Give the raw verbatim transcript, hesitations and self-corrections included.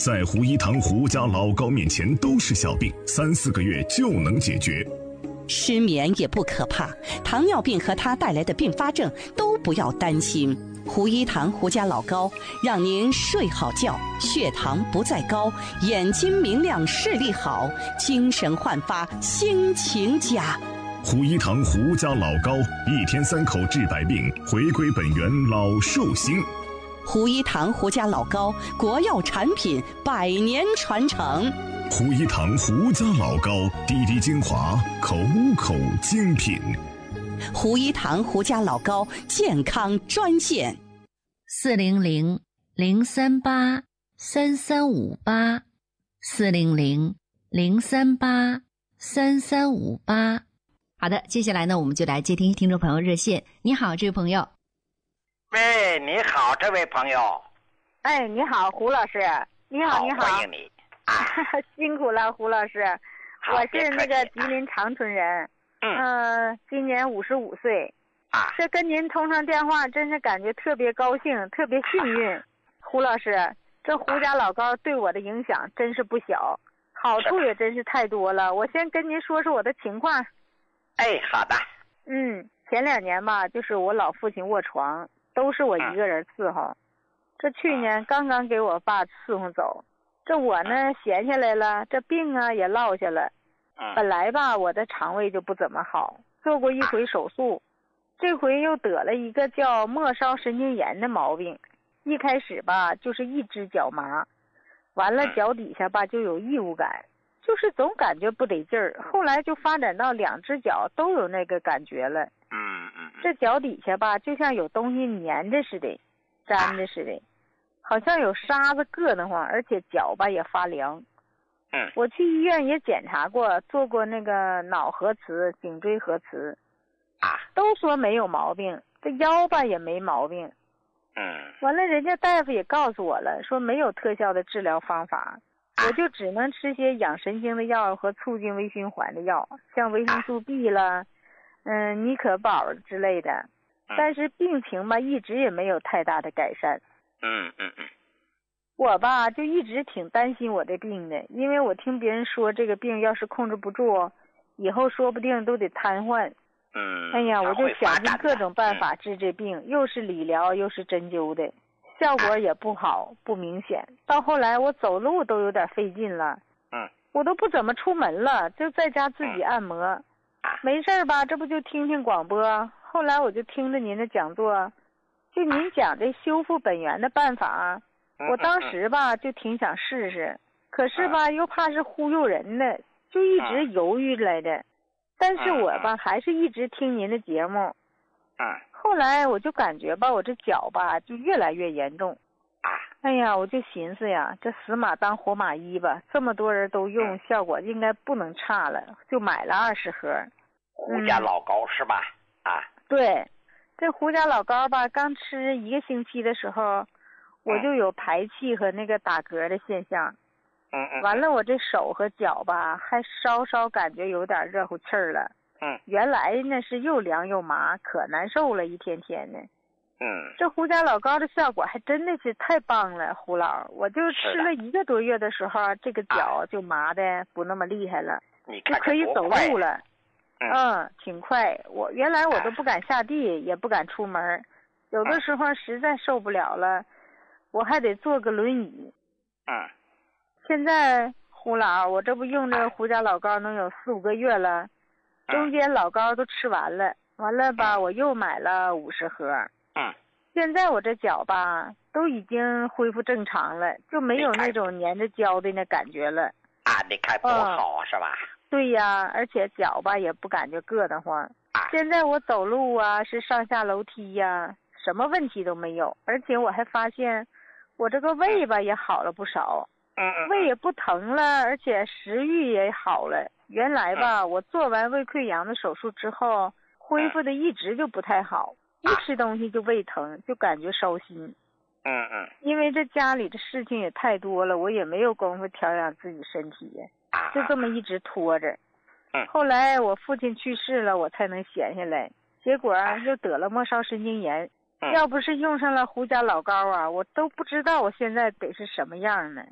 在胡一堂胡家老高面前都是小病，三四个月就能解决。 失眠也不可怕，糖尿病和它带来的并发症都不要担心。胡一堂胡家老高让您睡好觉，血糖不再高，眼睛明亮，视力好，精神焕发，心情佳。 胡一堂胡家老高，一天三口治百病，回归本源老寿星。 胡一堂胡家老高，国药产品，百年传承。 胡一堂胡家老高，滴滴精华，口口精品。 胡一堂胡家老高健康专线： 四零零零三八三三五八，四零零零三八三三五八。好的，接下来呢，我们就来接听听众朋友热线。你好，这位朋友。 喂，你好，这位朋友。 哎，你好，胡老师。你好，你好。 欢迎你。啊、 辛苦了，胡老师。我是那个吉林长春人。嗯、呃。今年五十五岁。啊。这跟您通上电话，真是感觉特别高兴，特别幸运。啊、胡老师，这胡家老高对我的影响真是不小，好处也真是太多了。我先跟您说说我的情况。 哎，好的。 嗯，前两年吧，就是我老父亲卧床，都是我一个人伺候。嗯、这去年刚刚给我爸伺候走，这我呢闲下来了，这病啊也落下了。嗯、本来吧，我的肠胃就不怎么好，做过一回手术，这回又得了一个叫末梢神经炎的毛病。一开始吧，就是一只脚麻，完了脚底下吧就有异物感。就是总感觉不得劲儿，后来就发展到两只脚都有那个感觉了。 嗯嗯。 这脚底下吧，就像有东西粘着似的，粘着似的，好像有沙子硌得慌，而且脚吧也发凉。 嗯。 我去医院也检查过，做过那个脑核磁、颈椎核磁， 啊， 都说没有毛病，这腰吧也没毛病。 嗯。 完了，人家大夫也告诉我了，说没有特效的治疗方法。我就只能吃些养神经的药和促进微循环的药，像维生素 B 啦，嗯，尼可宝之类的。但是病情吧，一直也没有太大的改善。 嗯嗯嗯。 我吧就一直挺担心我这病的，因为我听别人说这个病要是控制不住，以后说不定都得瘫痪。 嗯。 哎呀，我就想尽各种办法治这病，嗯、又是理疗又是针灸的。效果也不好，不明显。到后来我走路都有点费劲了， 嗯， 我都不怎么出门了，就在家自己按摩。嗯、没事吧，这不就听听广播。后来我就听着您的讲座，就您讲这修复本源的办法，嗯、我当时吧就挺想试试，可是吧、嗯、又怕是忽悠人的，就一直犹豫来着。但是我吧还是一直听您的节目。 嗯。 后来我就感觉吧，我这脚吧就越来越严重。哎呀，我就寻思呀，这死马当活马医吧，这么多人都用，效果应该不能差了，就买了二十盒。 胡家老高、嗯、是吧？啊， 对，这胡家老高吧，刚吃一个星期的时候，我就有排气和那个打嗝的现象。 嗯嗯。 完了，我这手和脚吧，还稍稍感觉有点热乎气儿了。 嗯， 原来呢是又凉又麻，可难受了，一天天的。 嗯， 这胡家老高的效果还真的是太棒了，胡老，我就吃了一个多月的时候，这个脚就麻的不那么厉害了， 你就可以走路了。 嗯, 嗯，挺快。我原来我都不敢下地，也不敢出门，有的时候实在受不了了，我还得坐个轮椅。 嗯， 现在胡老，我这不用这胡家老高能有四五个月了。中间老高都吃完了，完了吧，我又买了五十盒。 嗯， 现在我这脚吧都已经恢复正常了，就没有那种粘着胶的那感觉了。 啊，你看多好、嗯、是吧？ 对呀，而且脚吧也不感觉硌得慌。 啊、 现在我走路啊，是上下楼梯呀，什么问题都没有。而且我还发现，我这个胃吧也好了不少。 嗯嗯。 胃也不疼了，而且食欲也好了。原来吧，我做完胃溃疡的手术之后，恢复的一直就不太好，一吃东西就胃疼，就感觉烧心。 嗯嗯。 因为这家里的事情也太多了，我也没有功夫调养自己身体，就这么一直拖着。 嗯。 后来我父亲去世了，我才能闲下来，结果又得了末梢神经炎。要不是用上了胡家老高啊，我都不知道我现在得是什么样呢。